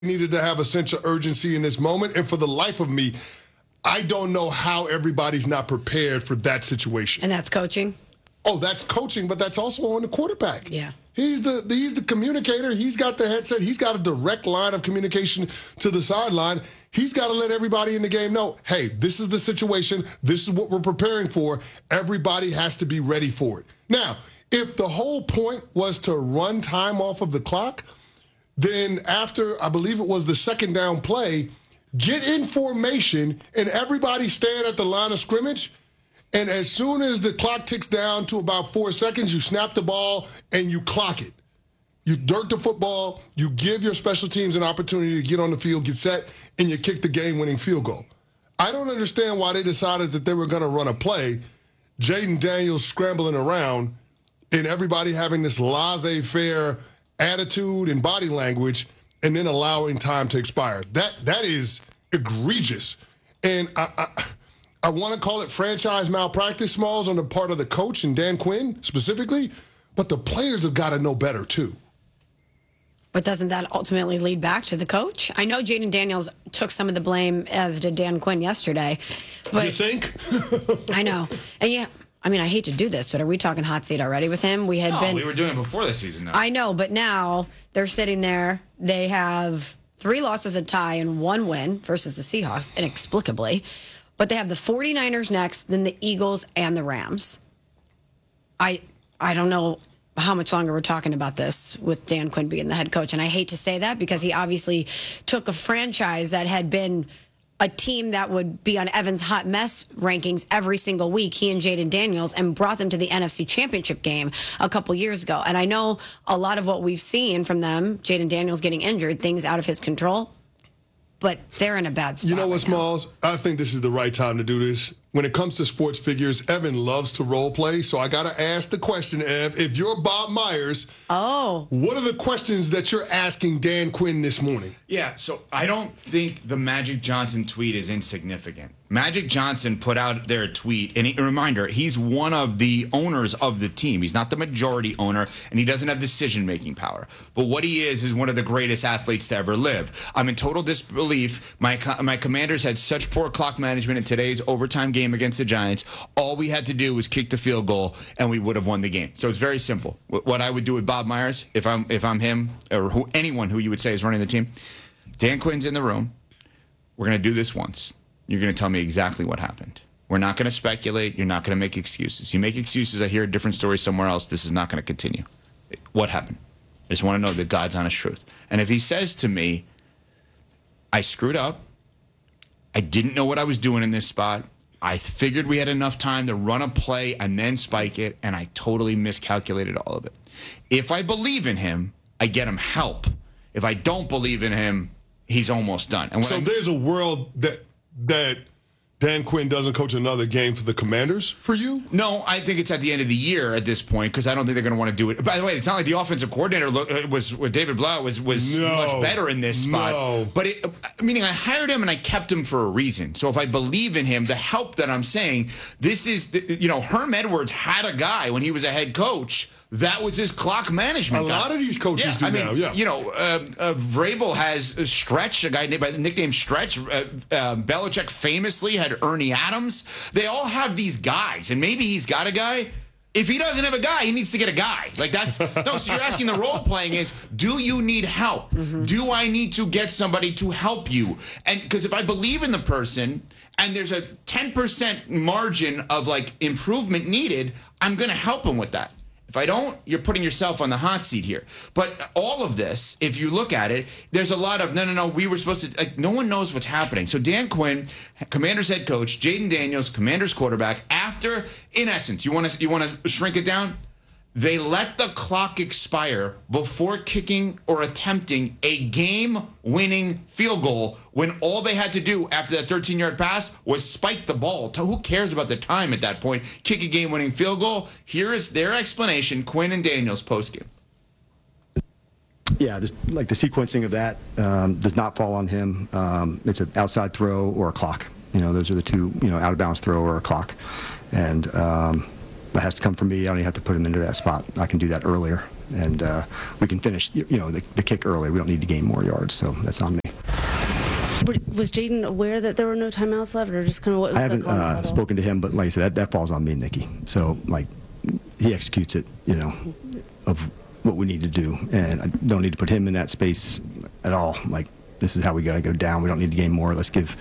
needed to have a sense of urgency in this moment. And for the life of me, I don't know how everybody's not prepared for that situation. And that's coaching? Oh, that's coaching, but that's also on the quarterback. Yeah. He's the communicator. He's got the headset. He's got a direct line of communication to the sideline. He's got to let everybody in the game know, hey, this is the situation. This is what we're preparing for. Everybody has to be ready for it. Now, if the whole point was to run time off of the clock, then after, I believe it was the second down play, get in formation and everybody stand at the line of scrimmage. And as soon as the clock ticks down to about 4 seconds, you snap the ball and you clock it. You dirt the football, you give your special teams an opportunity to get on the field, get set, and you kick the game-winning field goal. I don't understand why they decided that they were going to run a play, Jayden Daniels scrambling around, and everybody having this laissez-faire attitude and body language, and then allowing time to expire. That is egregious. And I want to call it franchise malpractice, Smalls, on the part of the coach and Dan Quinn specifically, but the players have got to know better too. But doesn't that ultimately lead back to the coach? I know Jayden Daniels took some of the blame, as did Dan Quinn yesterday. But you think? I know. And yeah, I mean, I hate to do this, but are we talking hot seat already with him? We were doing it before the season. Now. I know, but now they're sitting there. They have 3 losses, a tie, and 1 win versus the Seahawks, inexplicably. But they have the 49ers next, then the Eagles and the Rams. I don't know how much longer we're talking about this with Dan Quinn being the head coach. And I hate to say that because he obviously took a franchise that had been a team that would be on Evan's hot mess rankings every single week, he and Jayden Daniels, and brought them to the NFC Championship game a couple years ago. And I know a lot of what we've seen from them, Jayden Daniels getting injured, things out of his control, but they're in a bad spot. You know what, right Smalls? I think this is the right time to do this. When it comes to sports figures, Evan loves to role play, so I got to ask the question, Ev, if you're Bob Myers, what are the questions that you're asking Dan Quinn this morning? Yeah, so I don't think the Magic Johnson tweet is insignificant. Magic Johnson put out their tweet, and a reminder, he's one of the owners of the team. He's not the majority owner, and he doesn't have decision-making power. But what he is one of the greatest athletes to ever live. I'm in total disbelief. My Commanders had such poor clock management in today's overtime game against the Giants. All we had to do was kick the field goal, and we would have won the game. So it's very simple. What I would do with Bob Myers, if I'm him, or anyone who you would say is running the team, Dan Quinn's in the room. We're going to do this once. You're going to tell me exactly what happened. We're not going to speculate. You're not going to make excuses. You make excuses, I hear a different story somewhere else. This is not going to continue. What happened? I just want to know the God's honest truth. And if he says to me, I screwed up, I didn't know what I was doing in this spot, I figured we had enough time to run a play and then spike it, and I totally miscalculated all of it. If I believe in him, I get him help. If I don't believe in him, he's almost done. And so there's a world that Dan Quinn doesn't coach another game for the Commanders for you? No, I think it's at the end of the year at this point because I don't think they're going to want to do it. By the way, it's not like the offensive coordinator was David Blau was much better in this spot. No. But meaning I hired him and I kept him for a reason. So if I believe in him, the help that I'm saying, this is, Herm Edwards had a guy when he was a head coach. That was his clock management. A lot of these coaches do now, yeah. Vrabel has Stretch, a guy nicknamed Stretch. Belichick famously had Ernie Adams. They all have these guys, and maybe he's got a guy. If he doesn't have a guy, he needs to get a guy. So you're asking the role playing is, do you need help? Mm-hmm. Do I need to get somebody to help you? And because if I believe in the person and there's a 10% margin of improvement needed, I'm going to help him with that. If I don't, you're putting yourself on the hot seat here. But all of this, if you look at it, there's a lot of, no, we were supposed to, no one knows what's happening. So Dan Quinn, Commanders head coach, Jayden Daniels, Commanders quarterback, after, in essence, you want to shrink it down? They let the clock expire before kicking or attempting a game-winning field goal when all they had to do after that 13-yard pass was spike the ball. Who cares about the time at that point? Kick a game-winning field goal. Here is their explanation, Quinn and Daniels postgame. Yeah, just the sequencing of that does not fall on him. It's an outside throw or a clock. Those are the two, out-of-bounds throw or a clock. And that has to come from me. I don't even have to put him into that spot. I can do that earlier. and we can finish, the kick early. We don't need to gain more yards, so that's on me. Was Jaden aware that there were no timeouts left, or just kind of what was I haven't the call? spoken to him, but like I said, that falls on me and Nikki. So, like, he executes it, of what we need to do, and I don't need to put him in that space at all. Like, this is how we got to go down. We don't need to gain more. Let's give,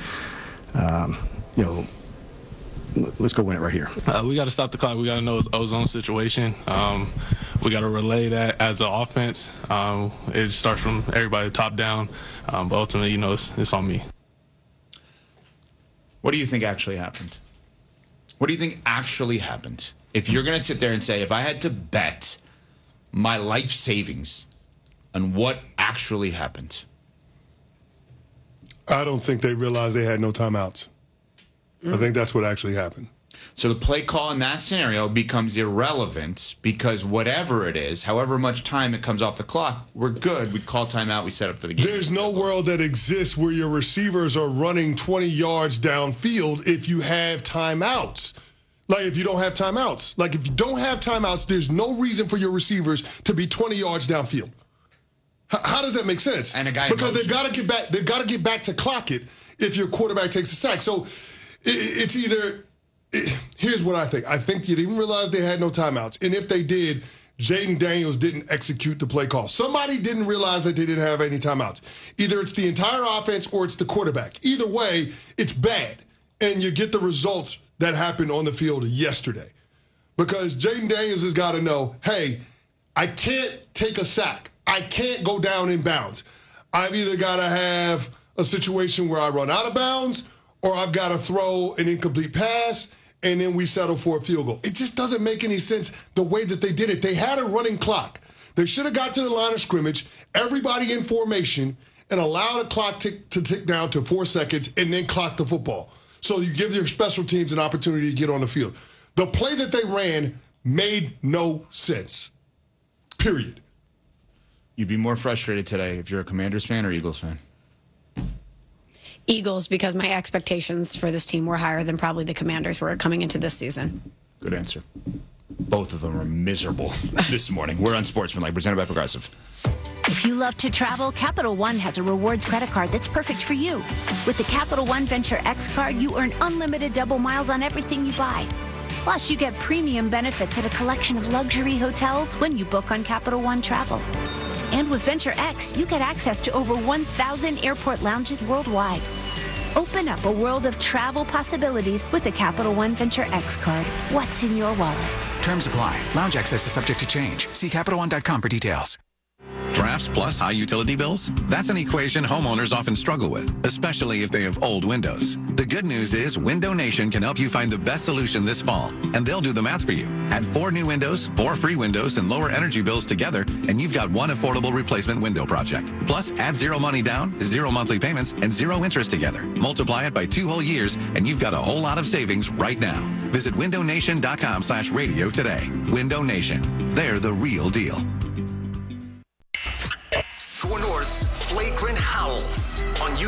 let's go win it right here. We got to stop the clock. We got to know it's ozone situation. We got to relay that as an offense. It starts from everybody top down, but ultimately, it's on me. What do you think actually happened? What do you think actually happened? If you're going to sit there and say, if I had to bet my life savings on what actually happened. I don't think they realized they had no timeouts. I think that's what actually happened. So the play call in that scenario becomes irrelevant because whatever it is, however much time it comes off the clock, we're good. We call timeout. We set up for the game. There's no world that exists where your receivers are running 20 yards downfield if you have timeouts. Like, if you don't have timeouts. Like, if you don't have timeouts, there's no reason for your receivers to be 20 yards downfield. How does that make sense? And a guy because they've got to get back. They've got to get back to clock it if your quarterback takes a sack. So it's either. Here's what I think. I think you didn't realize they had no timeouts, and if they did, Jaden Daniels didn't execute the play call. Somebody didn't realize that they didn't have any timeouts. Either it's the entire offense or it's the quarterback. Either way, it's bad, and you get the results that happened on the field yesterday. Because Jaden Daniels has got to know, hey, I can't take a sack. I can't go down in bounds. I've either got to have a situation where I run out of bounds or I've got to throw an incomplete pass and then we settle for a field goal. It just doesn't make any sense the way that they did it. They had a running clock. They should have got to the line of scrimmage, everybody in formation, and allowed the clock to tick down to 4 seconds and then clock the football. So you give your special teams an opportunity to get on the field. The play that they ran made no sense. Period. You'd be more frustrated today if you're a Commanders fan or Eagles fan? Eagles, because my expectations for this team were higher than probably the Commanders were coming into this season. Good answer. Both of them are miserable this morning. We're on Sportsmanlike, presented by Progressive. If you love to travel, Capital One has a rewards credit card that's perfect for you. With the Capital One Venture X card, you earn unlimited double miles on everything you buy. Plus, you get premium benefits at a collection of luxury hotels when you book on Capital One Travel. And with Venture X, you get access to over 1,000 airport lounges worldwide. Open up a world of travel possibilities with the Capital One Venture X card. What's in your wallet? Terms apply. Lounge access is subject to change. See CapitalOne.com for details. Drafts plus high utility bills? That's an equation homeowners often struggle with, especially if they have old windows. The good news is Window Nation can help you find the best solution this fall, and they'll do the math for you. Add 4 new windows, 4 free windows, and lower energy bills together, and you've got one affordable replacement window project. Plus, add 0 money down, 0 monthly payments, and 0 interest together. Multiply it by 2 whole years, and you've got a whole lot of savings right now. Visit windownation.com/radio today. Window Nation. They're the real deal. Score North's Flagrant Howls on YouTube.